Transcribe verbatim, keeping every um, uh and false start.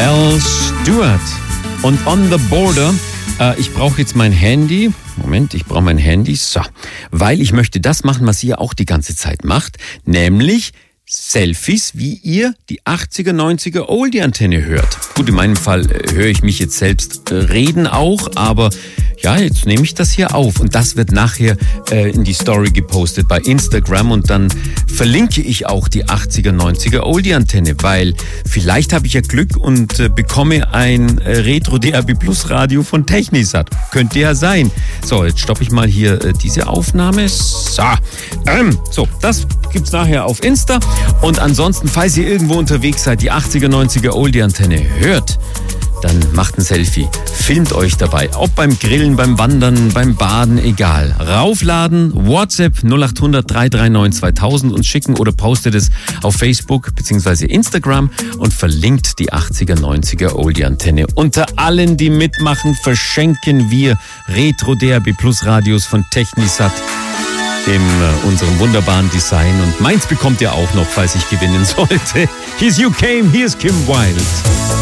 Al Stewart und On the Border. Äh, ich brauche jetzt mein Handy. Moment, ich brauche mein Handy. So, weil ich möchte das machen, was ihr auch die ganze Zeit macht, nämlich Selfies, wie ihr die achtziger, neunziger Oldie-Antenne hört. Gut, in meinem Fall äh, höre ich mich jetzt selbst äh, reden auch, aber ja, jetzt nehme ich das hier auf und das wird nachher äh, in die Story gepostet bei Instagram und dann verlinke ich auch die achtziger, neunziger Oldie-Antenne, weil vielleicht habe ich ja Glück und äh, bekomme ein äh, Retro-D A B Plus Radio von Technisat. Könnte ja sein. So, jetzt stoppe ich mal hier äh, diese Aufnahme. So, ähm, so, das gibt's nachher auf Insta und ansonsten, falls ihr irgendwo unterwegs seid, die achtziger, neunziger Oldie-Antenne hört, dann macht ein Selfie, filmt euch dabei, ob beim Grillen, beim Wandern, beim Baden, egal. Raufladen, WhatsApp null acht hundert, drei drei neun, zweitausend uns schicken oder postet es auf Facebook bzw. Instagram und verlinkt die achtziger, neunziger Oldie-Antenne. Unter allen, die mitmachen, verschenken wir Retro-D A B Plus Radios von Technisat in äh, unserem wunderbaren Design und meins bekommt ihr auch noch, falls ich gewinnen sollte. Here's You Came, here's Kim Wilde.